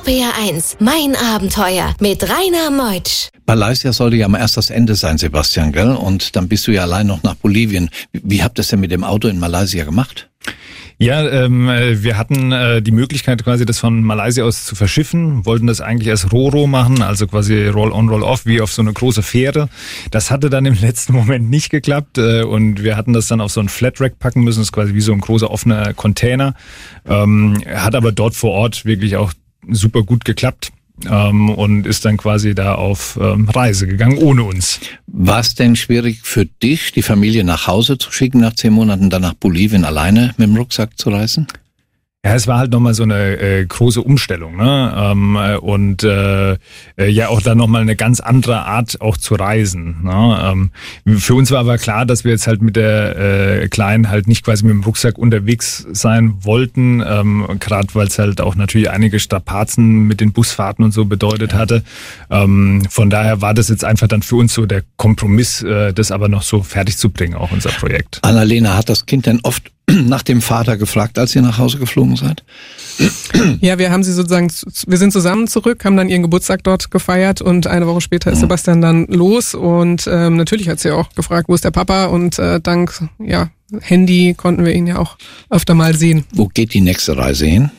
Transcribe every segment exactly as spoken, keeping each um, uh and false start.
R eins, mein Abenteuer mit Rainer Meutsch. Malaysia sollte ja mal erst das Ende sein, Sebastian, gell? Und dann bist du ja allein noch nach Bolivien. Wie, wie habt ihr es denn mit dem Auto in Malaysia gemacht? Ja, ähm, wir hatten äh, die Möglichkeit quasi das von Malaysia aus zu verschiffen, wollten das eigentlich als Ro-Ro machen, also quasi Roll-on, Roll-off, wie auf so eine große Fähre. Das hatte dann im letzten Moment nicht geklappt äh, und wir hatten das dann auf so ein Flatrack packen müssen, das ist quasi wie so ein großer offener Container, ähm, hat aber dort vor Ort wirklich auch super gut geklappt. Ähm, und ist dann quasi da auf ähm, Reise gegangen, ohne uns. War es denn schwierig für dich, die Familie nach Hause zu schicken, nach zehn Monaten dann nach Bolivien alleine mit dem Rucksack zu reisen? Ja, es war halt nochmal so eine äh, große Umstellung, ne? Ähm, äh, und äh, äh, ja auch dann nochmal eine ganz andere Art auch zu reisen. Ne? Ähm, für uns war aber klar, dass wir jetzt halt mit der äh, Kleinen halt nicht quasi mit dem Rucksack unterwegs sein wollten, ähm, gerade weil es halt auch natürlich einige Strapazen mit den Busfahrten und so bedeutet hatte. Ähm, von daher war das jetzt einfach dann für uns so der Kompromiss, äh, das aber noch so fertig zu bringen, auch unser Projekt. Annalena, hat das Kind denn oft nach dem Vater gefragt, als ihr nach Hause geflogen seid? Ja, wir haben sie sozusagen, wir sind zusammen zurück, haben dann ihren Geburtstag dort gefeiert und eine Woche später ist Sebastian dann los und ähm, natürlich hat sie auch gefragt, wo ist der Papa, und äh, dank ja Handy konnten wir ihn ja auch öfter mal sehen. Wo geht die nächste Reise hin?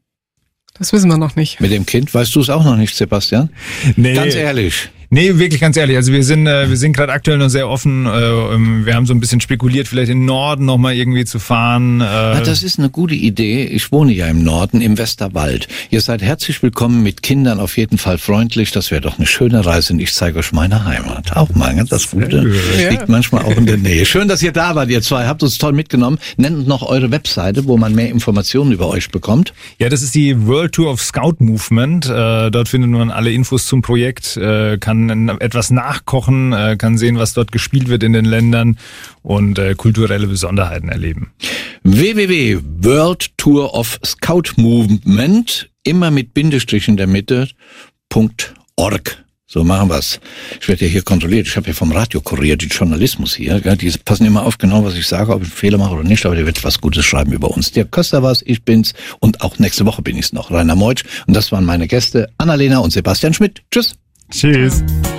Das wissen wir noch nicht. Mit dem Kind? Weißt du es auch noch nicht, Sebastian? Nee. Ganz ehrlich. Nee, wirklich ganz ehrlich. Also wir sind äh, wir sind gerade aktuell noch sehr offen. Äh, wir haben so ein bisschen spekuliert, vielleicht in den Norden nochmal irgendwie zu fahren. Äh. Ja, das ist eine gute Idee. Ich wohne ja im Norden, im Westerwald. Ihr seid herzlich willkommen, mit Kindern auf jeden Fall freundlich. Das wäre doch eine schöne Reise und ich zeige euch meine Heimat. Auch mal, das Gute Ja. liegt manchmal auch in der Nähe. Schön, dass ihr da wart, ihr zwei. Habt uns toll mitgenommen. Nennt uns noch eure Webseite, wo man mehr Informationen über euch bekommt. Ja, das ist die World Tour of Scout Movement. Äh, dort findet man alle Infos zum Projekt, äh, kann etwas nachkochen, äh, kann sehen, was dort gespielt wird in den Ländern und äh, kulturelle Besonderheiten erleben. w w w punkt world tour of scout movement, immer mit Bindestrich in der Mitte, .org. So machen wir's. Ich werde ja hier kontrolliert. Ich habe ja vom Radiokurier die Journalismus hier. Gell? Die passen immer auf, genau was ich sage, ob ich einen Fehler mache oder nicht. Aber der wird was Gutes schreiben über uns. Der Köster war's, ich bin's. Und auch nächste Woche bin ich's noch. Rainer Meutsch. Und das waren meine Gäste, Annalena und Sebastian Schmidt. Tschüss. Tschüss.